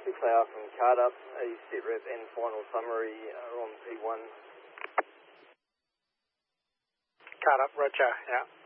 Flower from Cardup, sit rep and final summary on P1. Cardup, roger, yeah.